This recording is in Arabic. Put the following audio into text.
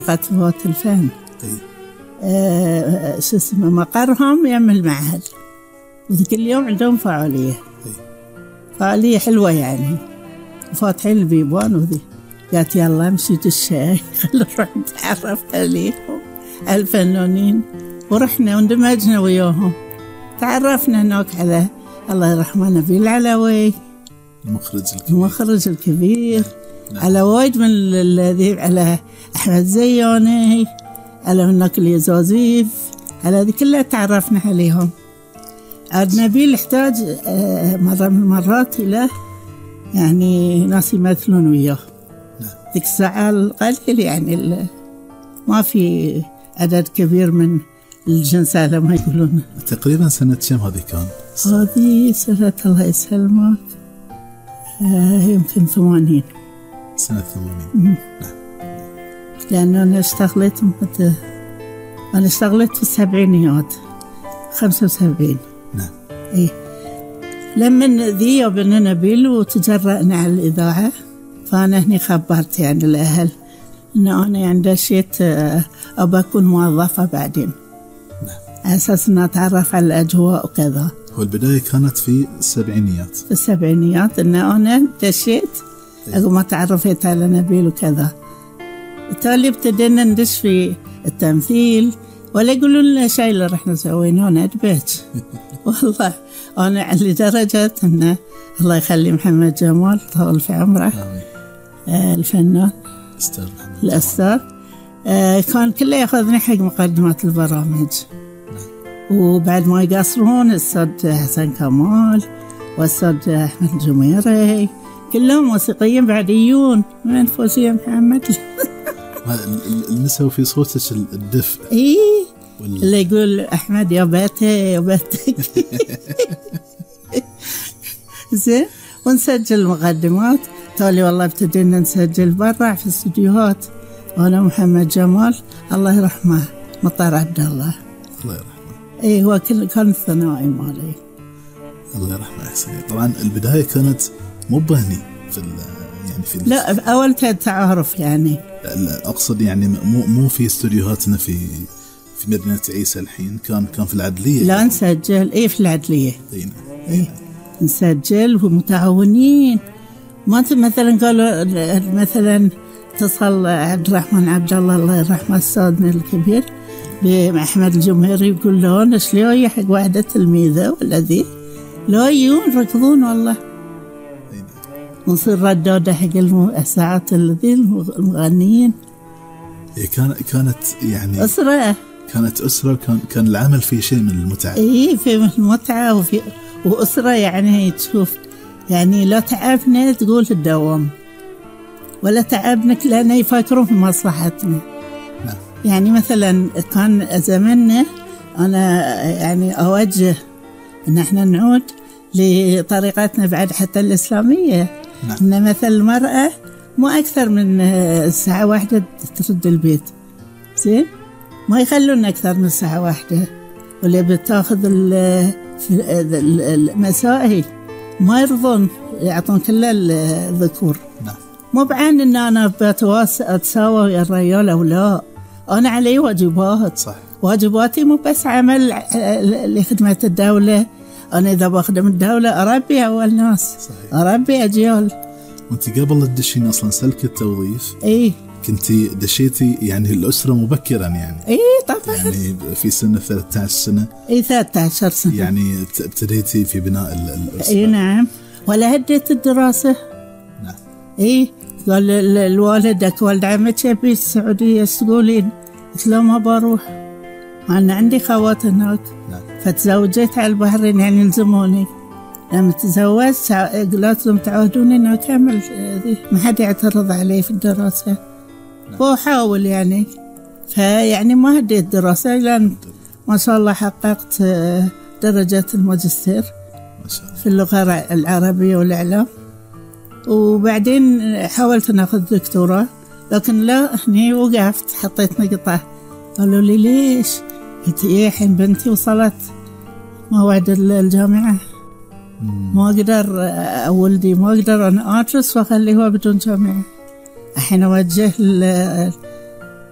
قطوات الفن. شو اسمه مقرهم يم المعهد، وذيك اليوم عندهم فعالية فعالية حلوة يعني، فاتحين البيبان وذي. قالت يلا امشي الشاي خلينا نروح نتعرف عليهم الفنانين، ورحنا واندمجنا وياهم. تعرفنا هناك على الله يرحمه نبيل العلوي المخرج الكبير. على وايد من الذي على أحمد زياني، على هناك اليزازيف، على ذي كلها تعرفنا عليهم. عاد نبيل احتاج مرة من المرات إلى يعني ناس يمثلون وياه. ذيك الساعة القليل يعني ما في عدد كبير من الجنس على ما يقولون. تقريبا سنة كم هذه كان؟ هذه سنة الله يسلمك يمكن 80. سنة 80. لأنه أنا اشتغلت في السبعينيات 75. نعم. إيه لما ذي وبنا نبيل وتجرأنا على الإذاعة، فأنا هني خبرت يعني الأهل إن أنا يعني دشيت أبى أكون موظفة بعدين. نعم. على أساس إن أتعرف على الأجواء وكذا. والبداية كانت في السبعينيات. في السبعينيات إن أنا دشيت أقوم أتعرفت على نبيل وكذا. بالتالي ابتدينا ندش في التمثيل، ولا يقولون لنا شيء اللي رحنا سويناه ندبت. والله أنا لدرجة إنه الله يخلي محمد جمال طول في عمره الفنان الأستاذ كان كله يأخذني حق مقدمات البرامج. وبعد ما يقصرون الأستاذ حسن كمال والأستاذ أحمد جميري كلهم موسيقيين بعديون من فوزية محمد. المسوا في صوتك الدفء. إيه اللي يقول أحمد يا بيتي يا بيتك. زين. ونسجل المقدمات. تالي والله ابتدينا نسجل برا في الاستديوهات، أنا محمد جمال الله يرحمه مطار عبد الله الله يرحمه. إيه هو كان الثانوي مالي الله يرحمه. أحسن. طبعا البداية كانت مو بهني يعني في لا أول تعارف يعني. لا أقصد يعني مو في استوديوهاتنا في مدينة عيسى الحين، كان في العدلية. لا نسجل إيه في العدلية. إيه نسجل ومتعاونين. ما أنت مثلا قالوا مثلا اتصل عبد الرحمن عبد الله يرحمه أستاذنا الكبير بأحمد الجمهري يقول له أنا شلون حق واحدة تلميذة ولا ذي لا يجون ركضون والله. ونصير ردادة حق الساعات الذي المغنيين. كانت يعني أسرة. كانت أسرة، كان العمل فيه شيء من المتعة. إيه في من المتعة وأسرة يعني تشوف يعني لا تعبنا تقول في الدوام ولا تعبنك لأنه يفكرون في مصلحتنا. نعم. يعني مثلا كان زمننا أنا يعني أوجه إن احنا نعود لطريقتنا بعد حتى الإسلامية. نعم. إن مثل المرأة مو أكثر من ساعة واحدة ترد البيت. زين ما يخلون أكثر من ساعة واحدة، واللي بتاخذ المسائي ما يرضون يعطون كل الذكور. نعم. مو بعين إن أنا أتساوى ويا الرجال أو لا، أنا علي واجبات. صح. واجباتي مو بس عمل لخدمة الدولة، أنا إذا بخدم الدولة أربي أول ناس. صحيح. أربي أجيال. وأنت قبل لا تدشين أصلا سلك التوظيف إيه كنتي دشيتي يعني الأسرة مبكرا يعني. إيه طبعا. يعني في سن 13 سنة. إيه 13 سنة. يعني ابتديتي في بناء الأسرة. إيه نعم. ولا هديت الدراسة. نعم. إيه قال الوالدك والد عمتي أبي السعودية تقولين؟ قلت له ما بروح، أنا عندي خوات هناك. نعم. فتزوجت على البحرين يعني يلزموني. لما تزوجت قلت لهم تعودوني إنه أكمل ما حد يعترض علي في الدراسة. نعم. وأحاول يعني فيعني ما هديت دراسة لأن ما شاء الله حققت درجة الماجستير ما شاء الله في اللغة العربية والإعلام. وبعدين حاولت أن أخذ دكتوراه لكن لا هني وقفت حطيت نقطة. قالوا لي ليش؟ قلت إيه الحين بنتي وصلت موعد الجامعة ما أقدر ولدي ما أقدر أنا أدرس وأخليه هو بدون جامعة. الحين أوجه